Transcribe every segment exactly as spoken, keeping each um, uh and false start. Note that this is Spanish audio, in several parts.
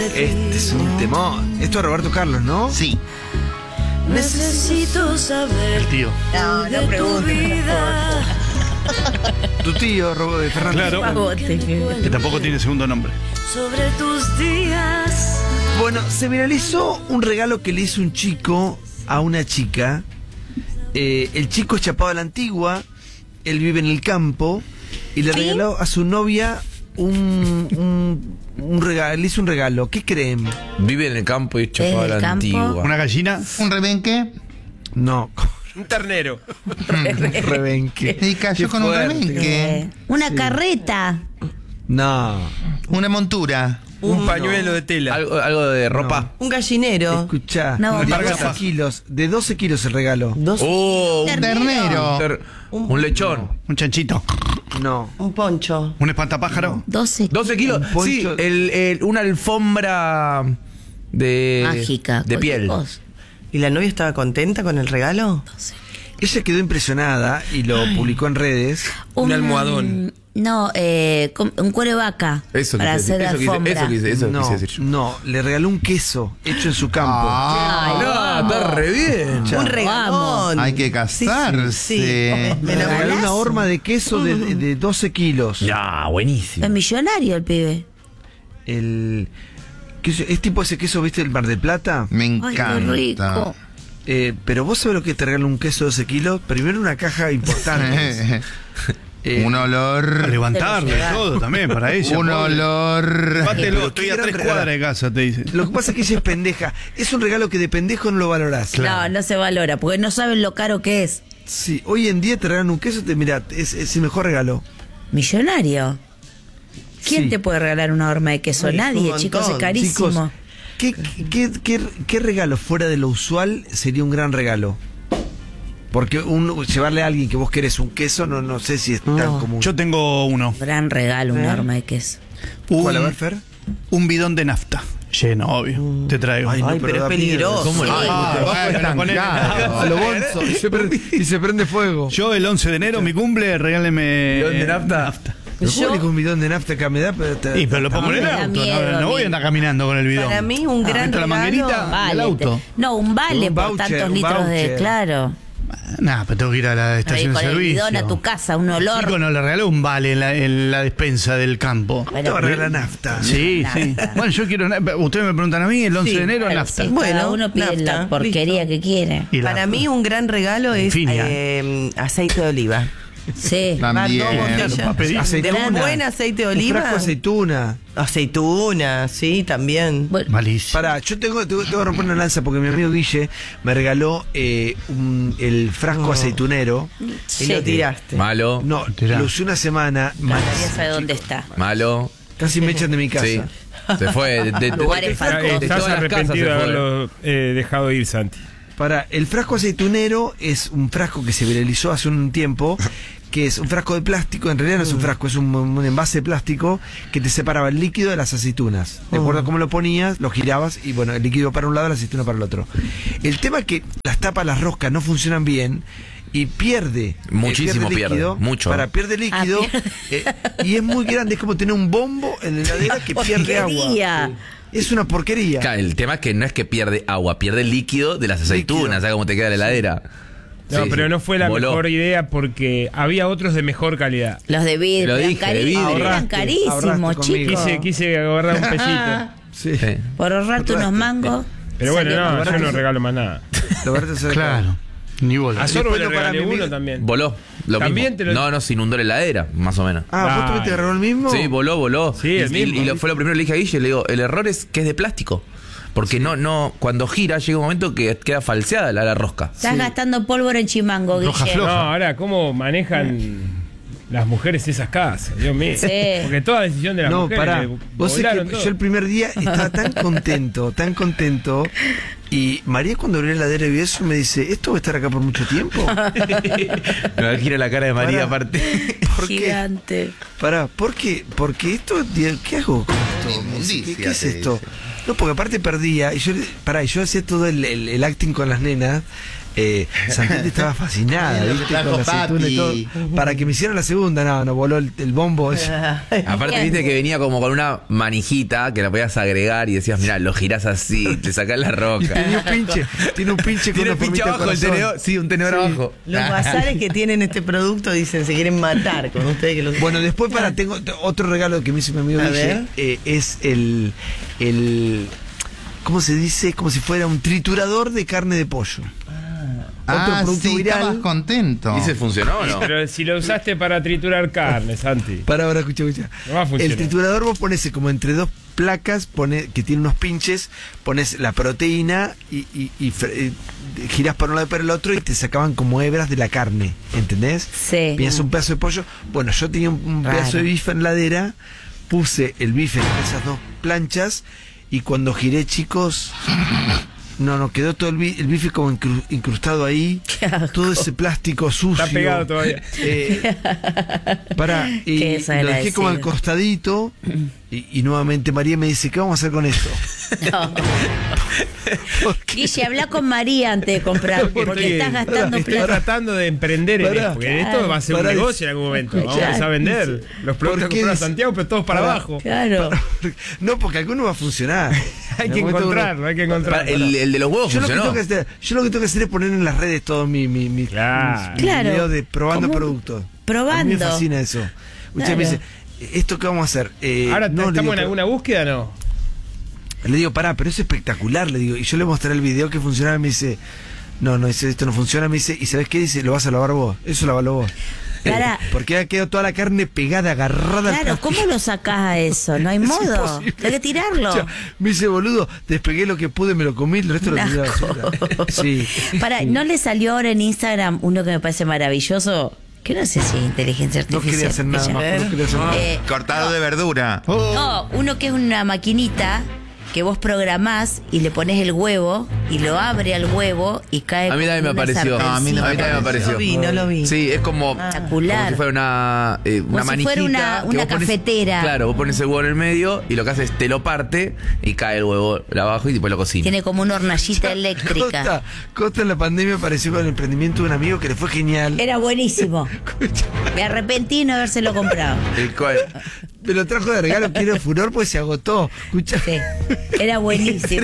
Este es un temón. Esto es Roberto Carlos, ¿no? Sí. Necesito saber El tío. no, no preguntes. Tu tío, Robo de Fernández. Claro. Que tampoco tiene segundo nombre. Sobre tus días. Bueno, se viralizó un regalo que le hizo un chico a una chica. Eh, el chico es chapado a la antigua, él vive en el campo y le regaló a su novia un, un, un regalo, le hizo un regalo. ¿Qué creen? Vive en el campo y es chapado a la ¿En el campo? antigua. Una gallina. Un rebenque. No, Un ternero. rebenque. Y cayó Qué con un fuerte. rebenque. Eh, una Sí. carreta. No. Una montura. Un pañuelo de tela. Algo, algo de ropa. Un gallinero. Escuchá, No, de para doce capaz. kilos, de doce kilos el regalo. Dos. Oh, un, Ternero. ter- un lechón. Un chanchito. No. Un poncho. Un espantapájaro. doce. doce kilos. Un poncho- Sí, el, el- una alfombra de. Mágica. De cualquier piel. cosa. ¿Y la novia estaba contenta con el regalo? Ella quedó impresionada y lo publicó en redes. Un almohadón. No, eh, com- un cuero de vaca. Eso para quise hacer decir. Eso quise, alfombra. eso quise, eso no, quise decir yo. no, le regaló un queso hecho en su campo. Ah, Ay, No, vamos. está re bien. Ya. Un regalón. hay que casarse. Sí, sí, sí. Me Le regaló enamorás. una horma de queso de, de doce kilos. Ya, buenísimo. Es millonario el pibe. El queso- es tipo ese queso, ¿viste? El Mar del Plata. Me Ay, qué encanta. rico. Eh, pero vos sabés lo que te regala un queso de doce kilos. Primero una caja importante. Eh, Un A olor. levantarlo y llevar. todo también para ella. Un pobre. olor. Bátelo, estoy a Qué tres gran cuadras de casa, te dice. Lo que pasa es que ella es pendeja. Es un regalo que de pendejo no lo valorás. No, no se valora, porque no saben lo caro que es. Sí, hoy en día te regalan un queso, te mirá, es, es el mejor regalo. Millonario. ¿Quién Sí. te puede regalar una horma de queso? Ay, Nadie, un chicos, es montón. carísimo. Chicos, ¿qué, qué, qué, qué regalo fuera de lo usual sería un gran regalo? Porque un, llevarle a alguien que vos querés un queso, no, no sé si es tan No. común. Yo tengo uno. Gran regalo, una ¿Eh? horma de queso. Un, ¿Cuál, a ver, Fer? un bidón de nafta. Lleno, obvio. Te traigo. Ay, no, Ay, pero pero da es peligroso. ¿Cómo le- Ah, bueno, es tan ponele- caro. A lo bonzo, y se prende, y se prende fuego. Yo el once de enero, mi cumple, regáleme. ¿Bidón de nafta? Pero Yo- ¿cómo le con un bidón de nafta acá me da? Pero, te- Y pero lo pongo en el Me da auto. no- miedo no, a voy mí. a andar caminando con el bidón. Para mí, un gran meto la regalo. manguerita. Vale, el auto. te- no, un vale Un por voucher, tantos un litros de. voucher. Claro. Nah, pero tengo que ir a la Ahí estación con de el servicio. bidón a tu casa, un olor. Chico, no le regaló un vale en la, en la despensa del campo. te va a regalar nafta. Sí, sí. Bueno, yo quiero. na- Ustedes me preguntan a mí, el once Sí, de enero, Claro, nafta. sí, Bueno, cada uno pide nafta, la porquería listo. que quiere. Y la- Para mí, un gran regalo es Infinia. eh, aceite de oliva. Sí. También. Van dos botellas. Para pedir. Aceituna. De buen aceite de Un oliva. frasco de aceituna. Aceituna, sí, también. Bueno, Malísimo. Pará, yo tengo, tengo, tengo que romper una lanza porque mi amigo Guille me regaló eh, un- el frasco Oh. aceitunero. Y sí. lo tiraste. Malo. No, Tirá. lo usé una semana. Nadie mal- sabe dónde está. Malo. Casi me echan de mi casa. Sí. Se fue. De, de- de- Lugares de- fantasmas. de Estás todas las casas arrepentido de se fue. haberlo eh, dejado ir, Santi. Para, el frasco aceitunero es un frasco que se viralizó hace un tiempo, que es un frasco de plástico, en realidad no es un frasco, es un, un envase de plástico que te separaba el líquido de las aceitunas. De acuerdo a cómo lo ponías, lo girabas y bueno, el líquido para un lado, la aceituna para el otro. El tema es que las tapas, las roscas no funcionan bien y pierde. eh, Muchísimo pierde, líquido, mucho. Para, pierde líquido Ah, pierde. eh, y es muy grande, es como tener un bombo en la heladera que pierde agua. Porquería. Es una porquería. Claro, el tema es que no es que pierde agua, pierde el líquido de las aceitunas, Líquido. ¿sabes cómo te queda la heladera? No, Sí, pero sí. no fue la Voló. mejor idea porque había otros de mejor calidad. Los de vidrio. Lo eran dije, cari- de vidrio. eran Ahorraste, carísimos, ahorraste conmigo. chicos. Quise, quise agarrar un pesito. Sí. Sí. Por ahorrarte unos mangos. Pero bueno, salió no, más yo barato. no regalo más nada. Lo barato se Claro. Ni bola. A Sorbo Después le lo para regalé mi uno amigo. también. Voló. Lo También mismo. te lo- No, no, se inundó la heladera, más o menos. Ah, ¿vos Ay. también te agarró el mismo? Sí, voló, voló. Sí, y, el y- mismo. y lo, fue lo primero que le dije a Guille, le digo, el error es que es de plástico. Porque no, no, cuando gira llega un momento que queda falseada la, la rosca. Estás gastando pólvora en chimango, Roja Guille. floja. No, ahora, ¿cómo manejan las mujeres esas casas? Dios mío. Sí. Porque toda decisión de las No, mujeres. pará. le Vos sabés volaron que todo. yo el primer día estaba tan contento, tan contento. Y María, cuando abrió la heladera y vio eso, me dice: ¿esto va a estar acá por mucho tiempo? Me gira la cara de María Pará. aparte. ¿Por qué? Gigante. Pará, ¿por qué? Porque esto, ¿qué hago con esto? Inmundicia, ¿Qué, qué es te esto? dice. No, porque aparte perdía, y yo, pará, y yo hacía todo el, el- el acting con las nenas, Eh, Santetti estaba fascinada, Mira lo que ¿viste? trajo Con la aceituna y papi. todo. Para que me hicieran la segunda, no, no voló el, el bombo. ese. Aparte, viste que venía como con una manijita que la podías agregar y decías, mira, lo girás así, te sacás la Y roca. tenía un pinche, tiene un pinche con Tiene una pinche formita de abajo el corazón. tenedor. Sí, un tenedor Sí. abajo. Los bazares que tienen este producto dicen se quieren matar con ustedes que los. Bueno, después para tengo t- otro regalo que me hizo mi amigo A Guille, ver. eh, es el, el ¿cómo se dice? Como si fuera un triturador de carne de pollo. Otro Ah, producto sí, viral. estabas contento. ¿Y se funcionó o no? Pero si lo usaste para triturar carne, Santi. Para ahora, escucha, escucha. No va a funcionar. El triturador vos pones como entre dos placas, pone, que tiene unos pinches, pones la proteína y, y, y fre- eh, girás para un lado y para el otro y te sacaban como hebras de la carne, ¿entendés? Sí. Piensas un pedazo de pollo. Bueno, yo tenía un, un pedazo Raro. de bife en la heladera, puse el bife en esas dos planchas y cuando giré, chicos, no, no, quedó todo el, bi- el bife como incru- incrustado ahí, Qué asco. todo ese plástico sucio. Está pegado todavía. Eh, pará, y, Qué y lo dejé como al desagradecido. costadito y, y nuevamente María me dice, ¿qué vamos a hacer con esto? No. Guille, habla con María antes de comprar, porque estás gastando Estoy plata. tratando de emprender en Pará. esto, porque esto va a ser un Pará. negocio en algún momento. Vamos a Claro. empezar a vender los productos ¿Por que qué compra dice? Santiago, pero todos para Pará. abajo. Claro. No, porque alguno va a funcionar. Hay En que algún momento encontrarlo, hay que Para- encontrarlo. el, el de los huevos Yo lo, que funcionó. tengo que hacer, yo lo que tengo que hacer es poner en las redes todo mi, mi, mi, Claro. mi Claro. video de probando Como productos. A mí probando. me fascina eso. Usted Claro. me dice, ¿esto qué vamos a hacer? Eh, Ahora no, le estamos digo, en pero- alguna búsqueda, ¿no? Le digo, pará, pero es espectacular, le digo. Y yo le mostré el video que funcionaba y me dice, no, no, dice, esto no funciona. Me dice, ¿y sabes qué? Dice, lo vas a lavar vos. Eso lavalo vos. Pará. Eh, porque ha quedado toda la carne pegada, agarrada al Claro, plástico. ¿cómo lo sacás a eso? No hay Es modo. imposible. Hay que tirarlo. O sea, me dice, boludo, despegué lo que pude, me lo comí, el resto lo tiré a la basura. Sí. Para, ¿no le salió ahora en Instagram uno que me parece maravilloso? Que no sé si es inteligencia No artificial. quería hacer nada ella. más. No quería hacer nada. Eh, Cortado de verdura. no, uno que es una maquinita que vos programás y le pones el huevo y lo abre al huevo y cae. A mí también me como una apareció. No, a mí no me sartencita. también me apareció. No lo vi, no lo vi. Sí, es como, Espectacular. como si fuera una, eh, una Como si manijita. fuera una- que una vos pones- cafetera. Claro, vos pones el huevo en el medio y lo que hace es te lo parte y cae el huevo abajo y después lo cocina. Tiene como una hornallita eléctrica. Costa, Costa en la pandemia apareció con el emprendimiento de un amigo que le fue genial. Era buenísimo. Me arrepentí de no habérselo comprado. El cual- Me lo trajo de regalo, quiero furor, pues se agotó. Escucha. Sí, era buenísimo.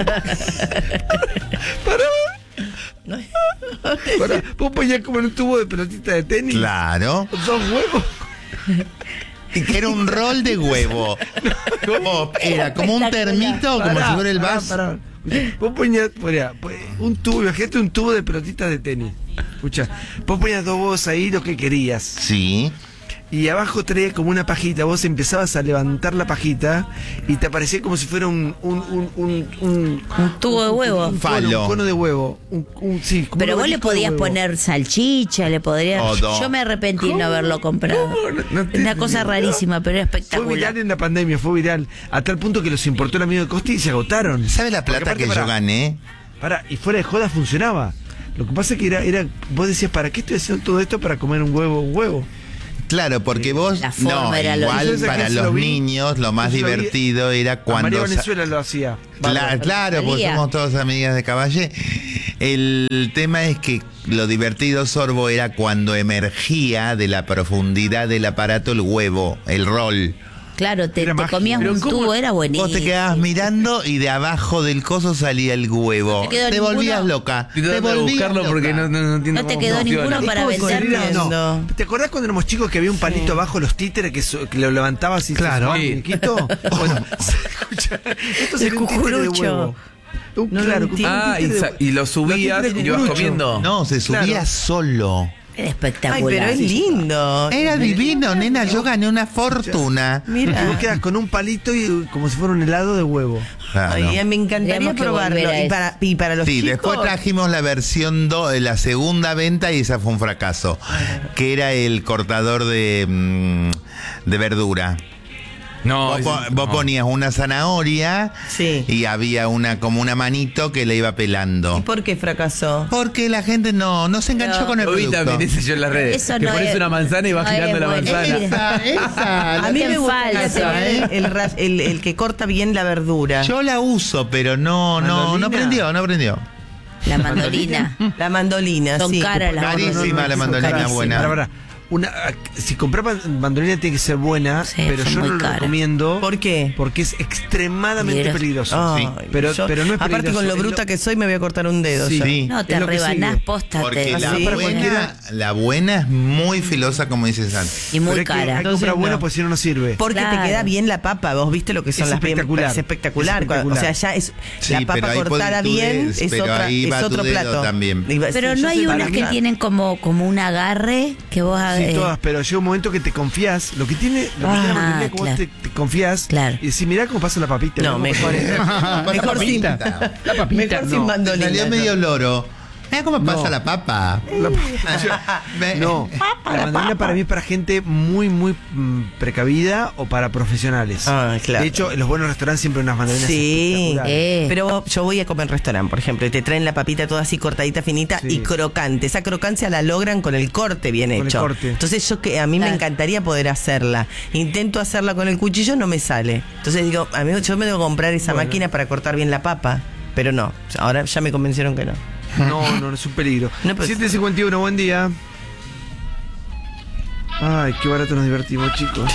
Pará. Pará. Vos ponías como en un tubo de pelotita de tenis. Claro. Dos huevos. Y que era un rol de huevo. Como, era como un termito, como Pará, si fuera el pará, vaso. pará. Escucha, vos ponías, ponía, ponía un tubo, imagínate un tubo de pelotitas de tenis. Escucha, vos ponías dos huevos ahí, lo que querías. Sí. Y abajo traía como una pajita, vos empezabas a levantar la pajita y te aparecía como si fuera un un un un, un, Un tubo de huevo. un cono, Falo. un cono de huevo, un, un- sí, como Pero un vos le abanico de podías huevo. poner salchicha, le podrías. Todo. Yo me arrepentí de no haberlo comprado. ¿Cómo? No- no Es te- una cosa rarísima, pero era Fue espectacular. viral en la pandemia, fue viral a tal punto que los importó el amigo de Costi y se agotaron. ¿Sabe la Porque plata aparte, que yo pará, gané? Pará, y fuera de joda funcionaba. Lo que pasa es que era, era, vos decías, ¿para qué estoy haciendo todo esto para comer un huevo, un huevo? Claro, porque vos, La forma no, era lo- igual Yo esa para gente lo los vi, niños lo más yo lo vi- divertido era A cuando... María sa- Venezuela lo hacía. Claro, Bárbaro. claro, porque Salía. somos todas amigas de Caballé. El tema es que lo divertido, Sorbo, era cuando emergía de la profundidad del aparato el huevo, el rol. Claro, te, Era te mágico. comías Pero un ¿cómo? tubo, era buenísimo. Vos te quedabas mirando y de abajo del coso salía el huevo. ¿No te quedó Te volvías ninguno? loca. Estoy Te tratando de volvías buscarlo loca. porque no, no, no entiendo No te cómo quedó funciona. ninguno para Es como vender. correr, no. Tremendo. ¿Te acordás cuando éramos chicos que había un palito abajo los títeres que, so- que lo levantabas y Claro. se Sí. muñequito? Bueno, escucha, esto sería un títere de cucurucho. huevo. Un, No lo claro, entiendo. un Ah, y, títere de sa- huevo. y lo La subías títere y ibas cucurucho. comiendo. No, se subía Claro. solo. Era Ay, espectacular. pero es lindo. Era divino, nena. Yo gané una fortuna. Y vos Mira. quedas con un palito y como si fuera un helado de huevo. Claro. Ay, me encantaría Tenemos que probarlo. volver a Y eso. para, y para los Sí, chicos. después trajimos la versión dos, la segunda venta y esa fue un fracaso, que era el cortador de, mm, de verdura. No, Vos, ese- po- vos no. ponías una zanahoria Sí. y había una como una manito que le iba ¿Y pelando. por qué fracasó? Porque la gente no, no se enganchó No. con el Lo vi producto. también ese yo en las redes. Eso que no pones es- una manzana y vas no girando es la bueno. manzana. Esa, esa. A mí hacen me gusta falsa, tener el, ras- el, el que corta bien la verdura. Yo la uso, pero no, no, no Mandolina. prendió, no prendió. La mandolina. La mandolina, Son sí. caras las Carísima la mandolina Carísima. buena. Para, para. Una, si compras mandolina tiene que ser buena, Sí, pero son yo muy no lo caras. recomiendo. ¿Por qué? Porque es extremadamente Peligroso. peligroso. Ay, Sí. Pero, yo- pero no es aparte peligroso. con lo es bruta que soy me voy a cortar un dedo. Sí. ya. Sí. No, te Es lo que rebanás sigue. posta. Porque te- la Así para buena, cualquiera. la buena es muy filosa, como dice Santi. Y muy pero hay que- cara. Hay que comprar Entonces, buena no. porque si no, no sirve. Porque Claro. te queda bien la papa. Vos viste lo que son Es las bien- espectacular. Es espectacular. Es espectacular. O sea, ya es Sí, la pero papa ahí cortada podés tú bien des- es, pero otra, ahí es va tu otro dedo plato. también. Iba- Pero sí, no yo hay soy unas que para- tienen como, como un agarre que vos... Sí, eh, todas, pero llega un momento que te confías. Lo que tiene, lo que Ah, tiene la mandolina es que vos claro. te, te confías Claro. y decís, mirá cómo pasa la papita. No, mejor es- mejor sin, La papita. mejor sin no. mandolina. Salió medio loro. Mira cómo pasa No. la papa. Ve- No, la mandolina para mí es para gente muy, muy mm, precavida o para profesionales. Ah, claro. De hecho, en los buenos restaurantes siempre hay unas mandolinas Sí, espectaculares. Eh. pero yo voy a comer en restaurante, por ejemplo, y te traen la papita toda así cortadita, finita Sí. y crocante. Esa crocancia la logran con el corte bien Con el hecho. corte. Entonces yo que a mí me Claro. encantaría poder hacerla. Intento hacerla con el cuchillo, no me sale. Entonces digo, a mí yo me debo comprar esa Bueno. máquina para cortar bien la papa, pero no. Ahora ya me convencieron que no. No, no, no es un peligro. No, pero- siete cincuenta y uno, buen día. Ay, qué barato nos divertimos, chicos.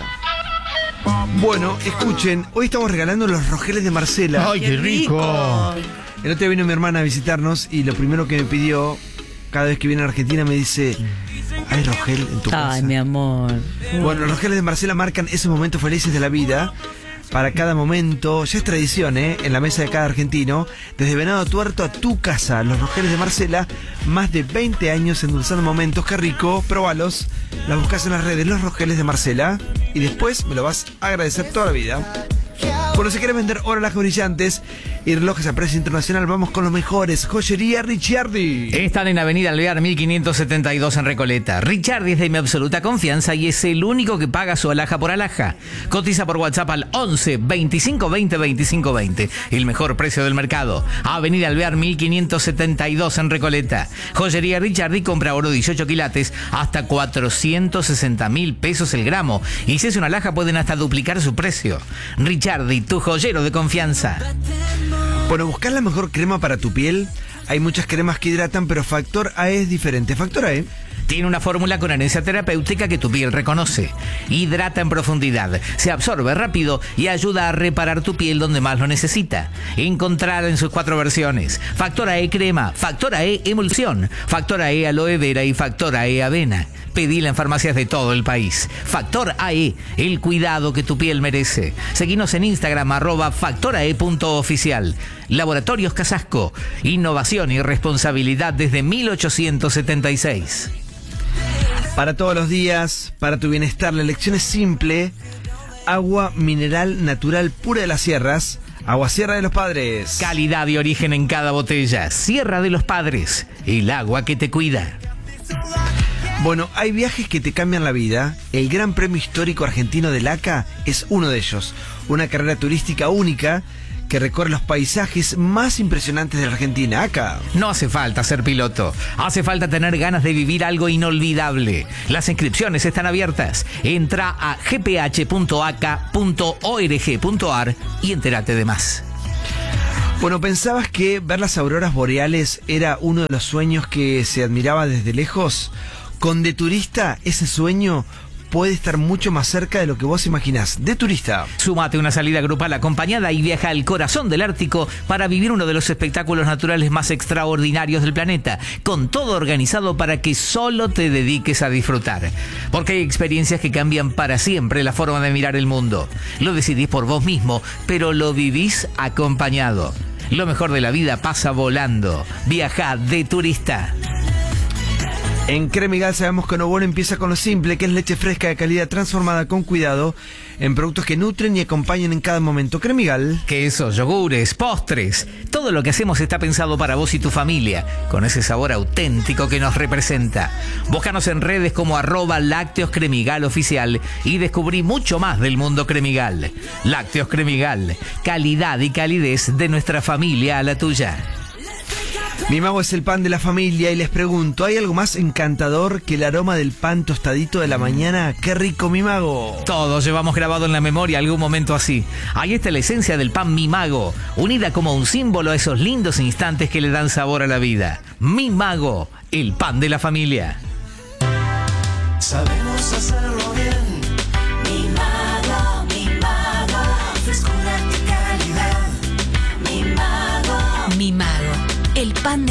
Bueno, escuchen, hoy estamos regalando los rogeles de Marcela. Ay, qué rico. El otro día vino mi hermana a visitarnos y lo primero que me pidió, cada vez que viene a Argentina, me dice: ¿hay rogel en tu casa? Ay, mi amor. Bueno, los rogeles de Marcela marcan esos momentos felices de la vida. Para cada momento, ya es tradición, ¿eh? En la mesa de cada argentino. Desde Venado Tuerto a tu casa, los rogeles de Marcela, más de veinte años endulzando momentos. Qué rico, probalos. Las buscas en las redes, los rogeles de Marcela, y después me lo vas a agradecer toda la vida. Bueno, si quieres vender oro relojes brillantes y relojes a precio internacional, vamos con los mejores. Joyería Ricciardi. Están en Avenida Alvear mil quinientos setenta y dos en Recoleta. Ricciardi es de mi absoluta confianza y es el único que paga su alhaja por alhaja. Cotiza por WhatsApp al once veinticinco veinte veinticinco veinte. El mejor precio del mercado. Avenida Alvear mil quinientos setenta y dos en Recoleta. Joyería Ricciardi compra oro dieciocho quilates hasta cuatrocientos sesenta mil pesos el gramo. Y si es una alhaja pueden hasta duplicar su precio. Ricciardi, tu joyero de confianza. Bueno, buscar la mejor crema para tu piel. Hay muchas cremas que hidratan, pero Factor A E es diferente. Factor A E Tiene una fórmula con herencia terapéutica que tu piel reconoce. Hidrata en profundidad, se absorbe rápido y ayuda a reparar tu piel donde más lo necesita. Encontrarla en sus cuatro versiones: Factor A E crema, Factor A E emulsión, Factor A E aloe vera y Factor A E avena. Pedila en farmacias de todo el país. Factor A E, el cuidado que tu piel merece. Seguinos en Instagram, arroba factorae.oficial. Laboratorios Casasco. Innovación y responsabilidad desde mil ochocientos setenta y seis. para todos los días, para tu bienestar. La elección es simple. Agua mineral natural pura de las sierras. Agua Sierra de los Padres. Calidad y origen en cada botella. Sierra de los Padres. El agua que te cuida. Bueno, hay viajes que te cambian la vida. El Gran Premio Histórico Argentino del A C A es uno de ellos. Una carrera turística única que recorre los paisajes más impresionantes de la Argentina. A C A. No hace falta ser piloto. Hace falta tener ganas de vivir algo inolvidable. Las inscripciones están abiertas. Entra a g p h punto a c a punto org punto a r y entérate de más. Bueno, ¿pensabas que ver las auroras boreales era uno de los sueños que se admiraba desde lejos? Con De Turista, ese sueño puede estar mucho más cerca de lo que vos imaginás. De Turista. Súmate una salida grupal acompañada y viaja al corazón del Ártico para vivir uno de los espectáculos naturales más extraordinarios del planeta, con todo organizado para que solo te dediques a disfrutar. Porque hay experiencias que cambian para siempre la forma de mirar el mundo. Lo decidís por vos mismo, pero lo vivís acompañado. Lo mejor de la vida pasa volando. Viaja De Turista. En Cremigal sabemos que Novono empieza con lo simple, que es leche fresca de calidad transformada con cuidado en productos que nutren y acompañan en cada momento. Cremigal. Quesos, yogures, postres. Todo lo que hacemos está pensado para vos y tu familia, con ese sabor auténtico que nos representa. Búscanos en redes como arroba Lácteos Cremigal Oficial y descubrí mucho más del mundo Cremigal. Lácteos Cremigal, calidad y calidez de nuestra familia a la tuya. Mi mago es el pan de la familia y les pregunto, ¿hay algo más encantador que el aroma del pan tostadito de la mañana? ¡Qué rico, mi mago! Todos llevamos grabado en la memoria algún momento así. Ahí está la esencia del pan Mi Mago, unida como un símbolo a esos lindos instantes que le dan sabor a la vida. Mi Mago, el pan de la familia. Sabemos hacerlo bien. Mi mago, mi mago, frescura y calidad. Mi mago, Mi Mago, el pan de